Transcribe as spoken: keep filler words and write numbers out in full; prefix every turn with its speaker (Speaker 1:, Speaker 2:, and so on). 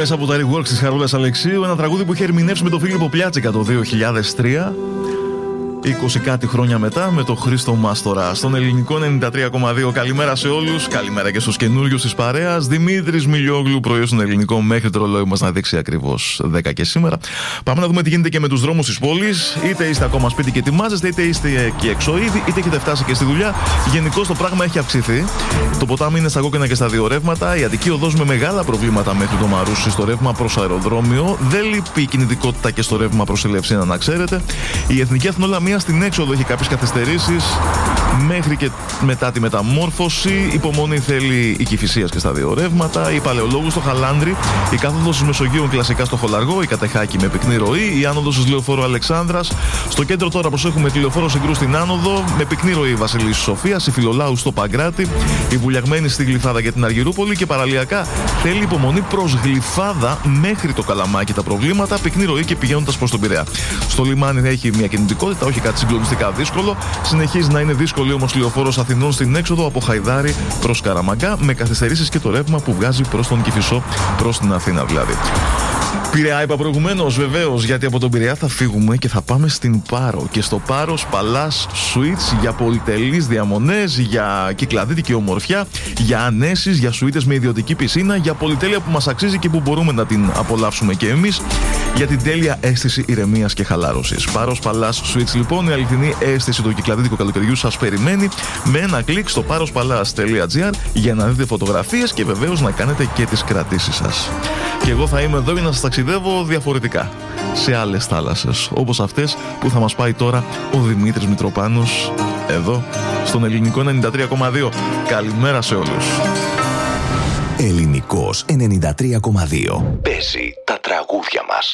Speaker 1: μέσα από τα reworks της Χαρούλας Αλεξίου. Ένα τραγούδι που είχε ερμηνεύσει με τον Φίλιππο Πλιάτσικα το δύο χιλιάδες τρία. είκοσι κάτι χρόνια μετά με το Χρήστο Μάστορα. Στον ελληνικό ενενήντα τρία κόμμα δύο. Καλημέρα σε όλους. Καλημέρα και στους καινούριους της παρέας. Δημήτρης Μιλιόγλου, πρωί στον ελληνικό, μέχρι το ρολόι μας να δείξει ακριβώς δέκα και σήμερα. Πάμε να δούμε τι γίνεται και με τους δρόμους της πόλης. Είτε είστε ακόμα σπίτι και ετοιμάζεστε, είτε είστε και έξω ήδη, είτε έχετε φτάσει και στη δουλειά. Γενικώς το πράγμα έχει αυξηθεί. Το ποτάμι είναι στα κόκκινα και στα δύο ρεύματα. Η Αττική οδός με μεγάλα προβλήματα μέχρι το Μαρούσι στο ρεύμα προς αεροδρόμιο. Δεν λείπει η κινητικότητα και στο ρεύμα προς Ελευσίνα, να ξέρετε. Η Εθνική Αθηνόλαμία στην έξοδο έχει κάποιες καθυστερήσεις μέχρι και μετά τη μεταμόρφωση. Υπομονή θέλει η Κηφισίας και στα δύο ρεύματα. Η Παλαιολόγου στο Χαλάνδρη. Η κάθοδος της Μεσογείου κλασικά στο Χολαργό. Η Κατεχάκη με πυκνή ροή. Η άνοδος της Λεωφόρου Αλεξάνδρας. Στο κέντρο τώρα προσέχουμε τη Λεωφόρο Συγκρού στην άνοδο. Με πυκνή ροή Βασιλής Σοφίας. Η Φιλολάου στο Παγκράτη. Η Βουλιαγμένη στη Γλυφάδα και την Αργυρούπολη. Και παραλιακά θέλει υπομονή προς Γλυφάδα μέχρι το Καλαμάκι τα προβλήματα. Πυκνή ροή και πηγαίνοντας προς τον Πειραιά. Στο λιμάνι έχει μια κινητικότητα, όχι κάτι συγκλονιστικά δύσκολο. Συνεχίζει να είναι δύσκολη όμως Λεωφόρος Αθηνών στην έξοδο από Χαϊδάρη προς Καραμαγκά, με καθυστερήσεις και το ρεύμα που βγάζει προς τον Κηφισό, προς την Αθήνα δηλαδή. Πειραιά είπα προηγουμένως, βεβαίως, γιατί από τον Πειραιά θα φύγουμε και θα πάμε στην Πάρο. Και στο Πάρος Παλάς Suites για πολυτελείς διαμονές, για κυκλαδίτικη ομορφιά, για ανέσεις, για σουίτες με ιδιωτική πισίνα, για πολυτέλεια που μας αξίζει και που μπορούμε να την απολαύσουμε και εμείς, για την τέλεια αίσθηση ηρεμίας και χαλάρωσης. Πάρος Παλάς Suites, λοιπόν, η αληθινή αίσθηση του κυκλαδίτικου καλοκαιριού σας περιμένει με ένα κλικ στο πάροσπαλάς τελεία τζι άρ για να δείτε φωτογραφίες και βεβαίως να κάνετε και τις κρατήσεις σας. Και εγώ θα είμαι εδώ για να σας ταξιδεύω διαφορετικά, σε άλλες θάλασσες, όπως αυτές που θα μας πάει τώρα ο Δημήτρης Μητροπάνος, εδώ στον ελληνικό ενενήντα τρία κόμμα δύο. Καλημέρα σε όλους.
Speaker 2: Ελληνικός ενενήντα τρία κόμμα δύο. Παίζει τα τραγούδια μας.